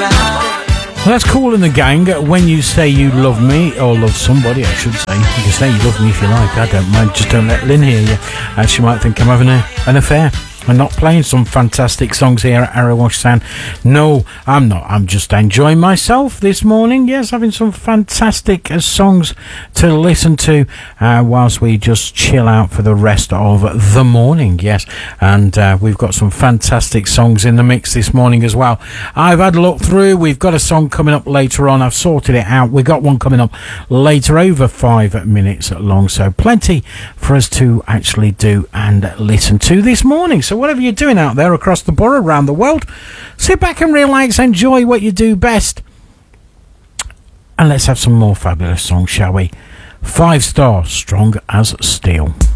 Well, that's Kool and the Gang. When you say you love me, or love somebody, I should say. You can say you love me if you like. I don't mind. Just don't let Lynn hear you. And she might think I'm having an affair. I'm not playing some fantastic songs here at Arrowash Sound. No, I'm not. I'm just enjoying myself this morning. Yes, having some fantastic songs to listen to whilst we just chill out for the rest of the morning. Yes, and we've got some fantastic songs in the mix this morning as well. I've had a look through. We've got a song coming up later on. I've sorted it out. We've got one coming up later, over 5 minutes long. So plenty for us to actually do and listen to this morning. So whatever you're doing out there across the borough, around the world, sit back and relax, enjoy what you do best, and let's have some more fabulous songs, shall we? 5 Star, Strong as Steel.